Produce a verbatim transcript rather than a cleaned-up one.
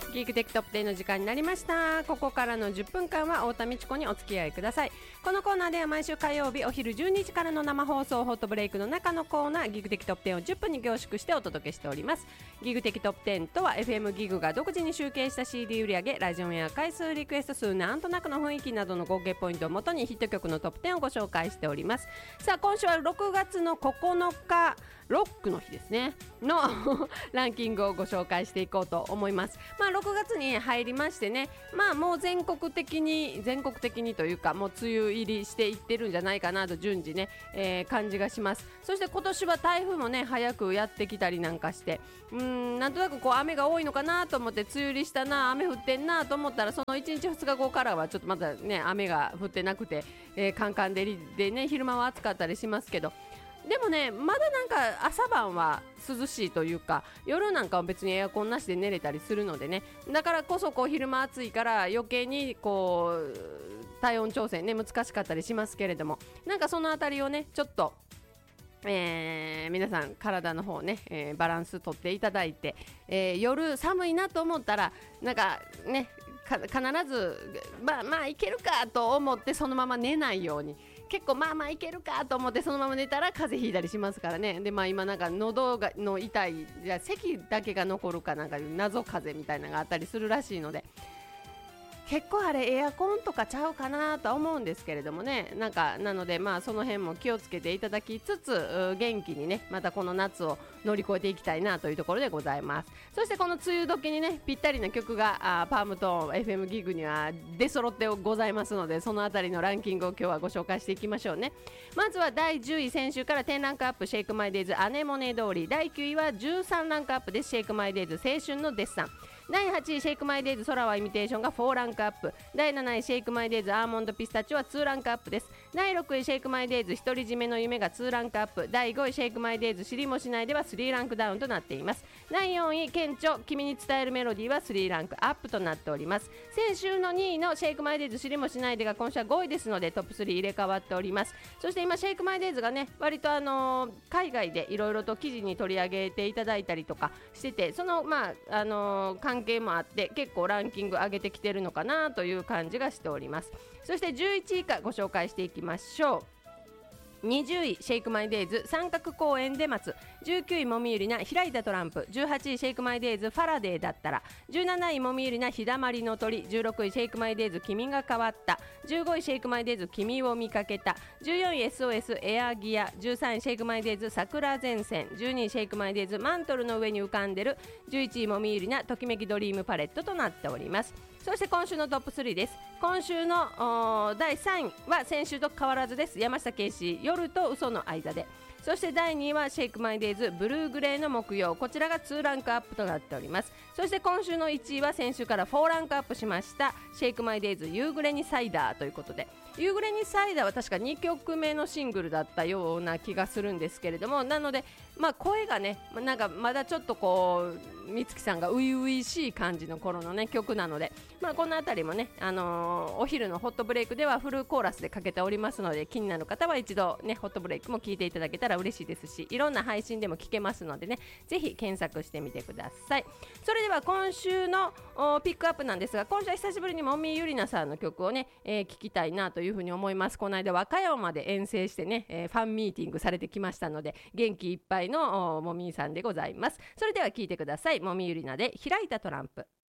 ギークテックトップテンの時間になりました。ここからのじゅっぷんかんは太田美智子にお付き合いください。このコーナーでは毎週火曜日お昼じゅうにじからの生放送ホットブレイクの中のコーナー、ギークテックトップテンをじゅっぷんに凝縮してお届けしております。ギグテックトップテンとは エフエム ギグが独自に集計した シーディー 売上、ラジオや回数、リクエスト数、なんとなくの雰囲気などの合計ポイントをもとにヒット曲のトップテンをご紹介しております。さあ、今週はろくがつのここのか、ロックの日ですねのランキングをご紹介していこうと思います。まあろくがつに入りましてね、まあもう全国的に全国的にというかもう梅雨入りしていってるんじゃないかなと順次ね、えー、感じがします。そして今年は台風もね早くやってきたりなんかして、うーんなんとなくこう雨が多いのかなと思って、梅雨入りしたな、雨降ってんなと思ったら、そのいちにちふつかごからはちょっとまたね雨が降ってなくて、えー、カンカン照りでね昼間は暑かったりしますけど、でもねまだなんか朝晩は涼しいというか、夜なんかは別にエアコンなしで寝れたりするのでね、だからこそこう昼間暑いから余計にこう体温調整ね難しかったりしますけれども、なんかそのあたりをねちょっとえー、皆さん体の方ね、えー、バランスとっていただいて、えー、夜寒いなと思ったらなんかねか必ずまあまあいけるかと思ってそのまま寝ないように、結構まあまあいけるかと思ってそのまま寝たら風邪ひいたりしますからね。でまあ今なんか喉がの痛い、じゃ咳だけが残るかなんか謎風邪みたいなのがあったりするらしいので、結構あれエアコンとかちゃうかなとは思うんですけれどもね、なんかなのでまあその辺も気をつけていただきつつ、元気にねまたこの夏を乗り越えていきたいなというところでございます。そしてこの梅雨時にねぴったりな曲があパームと エフエム ギグには出揃ってございますので、そのあたりのランキングを今日はご紹介していきましょうね。まずはだいじゅうい、先週からじゅうランクアップ、シェイクマイデイズアネモネ通り。だいきゅういはじゅうさんランクアップです、シェイクマイデイズ青春のデッサン。だいはちいシェイクマイデイズ空はイミテーションがよんランクアップ。だいなないシェイクマイデイズアーモンドピスタチオはにランクアップです。だいろくいシェイクマイデイズ独り占めの夢がにランクアップ。だいごいシェイクマイデイズ知りもしないではさんランクダウンとなっています。だいよんい顕著君に伝えるメロディーはさんランクアップとなっております。先週のにいのシェイクマイデイズ知りもしないでが今週はごいですのでトップスリー入れ替わっております。そして今シェイクマイデイズがね割とあのー、海外でいろいろと記事に取り上げていただいたりとかしてて、そのまああのー、関係もあって結構ランキング上げてきてるのかなという感じがしております。そしてじゅういちい以下ご紹介していきましょう。にじゅういシェイクマイデイズ三角公園で待つ。じゅうきゅういもみゆりな開いたトランプ。じゅうはちいシェイクマイデイズファラデーだったら。じゅうなないもみゆりな日だまりの鳥。じゅうろくいシェイクマイデイズ君が変わった。じゅうごいシェイクマイデイズ君を見かけた。じゅうよんい エスオーエス エアギア。じゅうさんいシェイクマイデイズ桜前線。じゅうにいシェイクマイデイズマントルの上に浮かんでる。じゅういちいもみゆりなときめきドリームパレットとなっております。そして今週のトップスリーです。今週のだいさんいは先週と変わらずです。山下圭司夜と嘘の間で。そしてだいにいはシェイクマイデイズブルーグレーの木曜、こちらがにランクアップとなっております。そして今週のいちいは先週からよんランクアップしましたシェイクマイデイズ夕暮れにサイダーということで、夕暮れにサイダーは確かにきょくめのシングルだったような気がするんですけれども、なのでまあ声がねなんかまだちょっとこう美月さんが初々しい感じの頃のね曲なので、まあこのあたりもね、あのー、お昼のホットブレイクではフルコーラスでかけておりますので、気になる方は一度ねホットブレイクも聞いていただけたら嬉しいですし、いろんな配信でも聞けますのでね、ぜひ検索してみてください。それでは今週のピックアップなんですが、今週は久しぶりにもみゆりなさんの曲をね、えー、聞きたいなというふうに思います。この間和歌山まで遠征してね、えー、ファンミーティングされてきましたので、元気いっぱいのもみさんでございます。それでは聞いてください。もみゆりなで開いたトランプ。